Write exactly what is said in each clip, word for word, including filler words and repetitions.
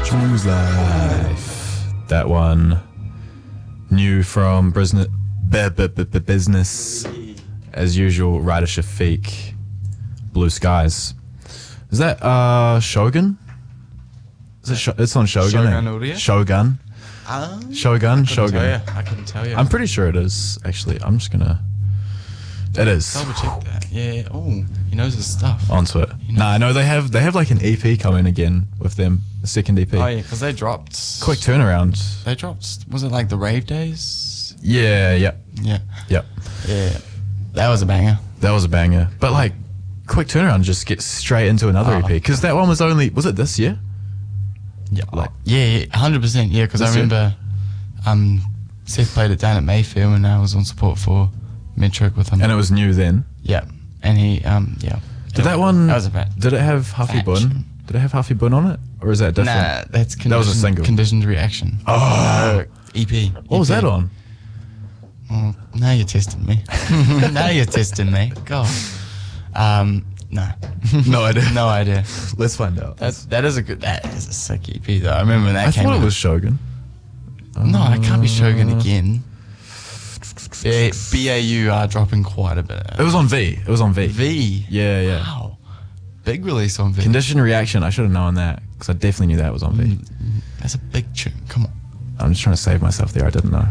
Choose Life. That one. New from Business. Business. As usual, Ryder Shafiq. Blue Skies. Is that uh, Shogun? Is it Sh- it's on Shogun. Shogun eh? Audio? Shogun. Um, Shogun. I Shogun. Tell you. I couldn't tell you. I'm pretty sure it is. Actually, I'm just gonna. It is. Double check that. Yeah. Oh, he knows his stuff. Onto it. You know. Nah, no, they have they have like an E P coming again with them, a second E P. Oh yeah, because they dropped. Quick turnaround. They dropped. Was it like the rave days? Yeah, yep, Yeah. yep. Yeah. That was a banger. That was a banger. But like, quick turnaround, just get straight into another Oh. E P because that one was only was it this year? Yeah. Like- yeah. Yeah. Hundred percent. Yeah. Because I This year? remember, um, Seth played it down at Mayfair when I was on support for Metric with him. And it was new then. Yeah. And he um yeah. Did that one? That was a bad. Did it have Huffy Fat Bun? tune. Did it have Huffy Bun on it, or is that different? Nah, that's conditioned, That was a single. Conditioned Reaction. Oh. No, E P. What was that on? Oh, now you're testing me. now you're testing me. God. Um, no. No idea. no idea. Let's find out. That's that is a good. That is a sick E P though. I remember when that I came thought out. it was Shogun. No, it can't be Shogun Uh, again. B- B A U are dropping quite a bit. It was on V. It was on V. V. Yeah, yeah. Wow. Big release on V. Condition Reaction. I should have known that because I definitely knew that was on V. Mm, That's a big tune. Come on. I'm just trying to save myself there. I didn't know.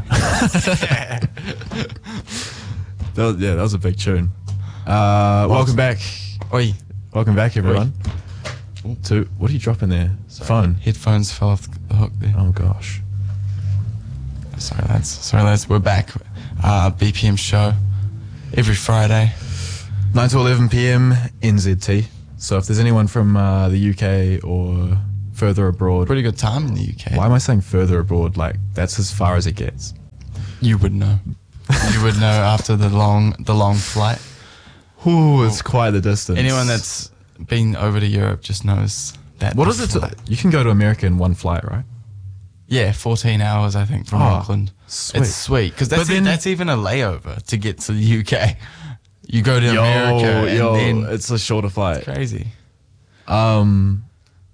That was, yeah, that was a big tune. Uh, welcome back. Oi. Welcome back, everyone. To what are you dropping there? Phone. Headphones fell off the hook there. Oh gosh. Sorry, lads. Sorry, lads. We're back. Uh, B P M show every Friday. nine to eleven p.m. N Z T. So if there's anyone from uh, the U K or further abroad, Pretty good time in the U K. why am I saying further abroad? Like that's as far as it gets. You would know. you would know after the long the long flight. Ooh, it's quite the distance. Anyone that's been over to Europe just knows that. what the is it? To, flight- you can go to America in one flight, right? Yeah, fourteen hours I think from Oh, Auckland. sweet. It's sweet because that's But then- that's even a layover to get to the U K. You go to America and yo, then it's a shorter flight. crazy. Um,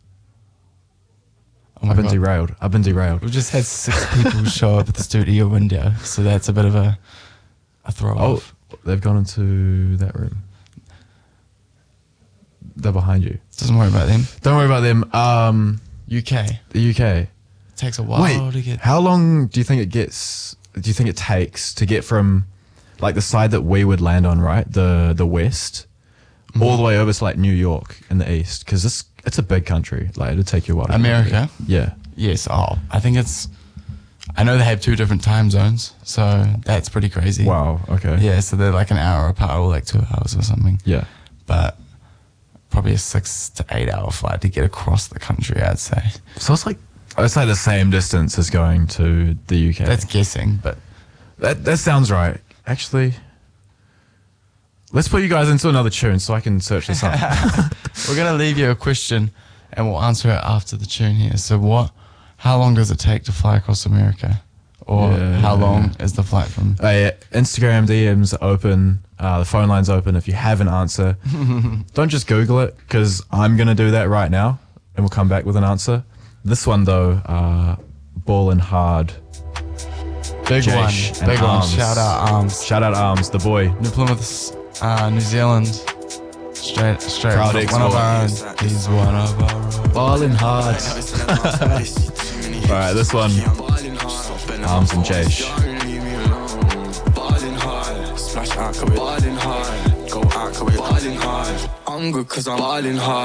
Oh my I've been God. derailed. I've been derailed. We've just had six people show up at the studio window, so that's a bit of a a throw Oh, off. they've gone into that room. They're behind you. Doesn't worry about them. Don't worry about them. Um, U K the U K. it takes a while Wait, to get. how long do you think it gets? Do you think it takes to get from, like, the side that we would land on, right, the the west, Mm-hmm. all the way over to like New York in the east? Because it's it's a big country. Like it'd take you a while. to get America? there. Yeah. Yes. Oh, I think it's. I know they have two different time zones, so that's pretty crazy. Wow. Okay. Yeah, so they're like an hour apart, or like two hours or something. Yeah. But probably a six to eight hour flight to get across the country, I'd say. So it's like it's like the same distance as going to the U K. That's guessing, but That that sounds right. Actually, let's put you guys into another tune so I can search this up. we're gonna leave you a question, and we'll answer it after the tune here. So, what? How long does it take to fly across America, or Yeah. how long is the flight from? Uh, yeah, Instagram D Ms are open. Uh, the phone line's open. If you have an answer, don't just Google it because I'm gonna do that right now, and we'll come back with an answer. This one though, uh, Ballin' Hard. Big Jash one, and big one. Arms. Shout out Arms, Shout out Arms, the boy. New Plymouth, uh, New Zealand. Straight, straight. Proud one of export. our own. He's one of our own. Ballin' Hard. All right, this one, Arms and Jash. Ballin' hard, splash out, go ballin' hard, go out, go ballin' hard. I'm good 'cause I'm ballin' hard.